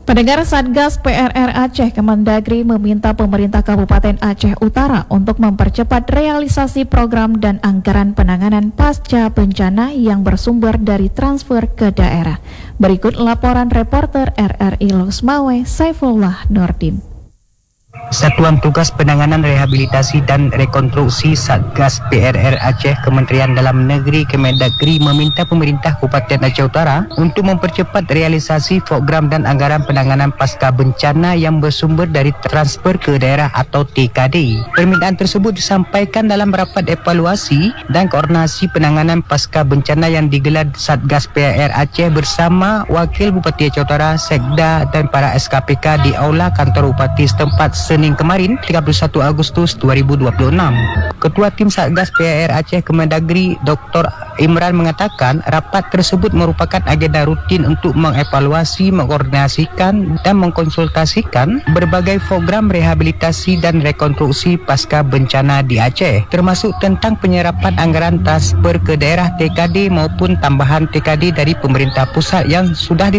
Pendengar, Satgas PRR Aceh Kemendagri meminta pemerintah Kabupaten Aceh Utara untuk mempercepat realisasi program dan anggaran penanganan pasca bencana yang bersumber dari transfer ke daerah. Berikut laporan reporter RRI Losmawe, Saifullah Nordin. Satuan Tugas Penanganan Rehabilitasi dan Rekonstruksi Satgas PRR Aceh Kementerian Dalam Negeri Kemendagri meminta pemerintah Kabupaten Aceh Utara untuk mempercepat realisasi program dan anggaran penanganan pasca bencana yang bersumber dari transfer ke daerah atau TKD. Permintaan tersebut disampaikan dalam rapat evaluasi dan koordinasi penanganan pasca bencana yang digelar Satgas PRR Aceh bersama Wakil Bupati Aceh Utara, Sekda dan para SKPK di Aula Kantor Bupati setempat Senin kemarin 31 Agustus 2026. Ketua Tim Satgas PRR Aceh Kemendagri Dr. Imran mengatakan rapat tersebut merupakan agenda rutin untuk mengevaluasi, mengkoordinasikan dan mengkonsultasikan berbagai program rehabilitasi dan rekonstruksi pasca bencana di Aceh, termasuk tentang penyerapan anggaran transfer ke daerah TKD maupun tambahan TKD dari pemerintah pusat yang sudah